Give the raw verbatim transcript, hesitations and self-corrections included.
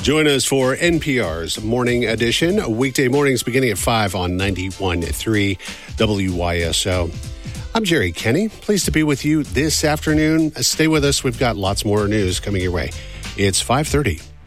Join us for N P R's Morning Edition, weekday mornings beginning at five on ninety-one point three W Y S O. I'm Jerry Kenny. Pleased to be with you this afternoon. Stay with us. We've got lots more news coming your way. It's five thirty.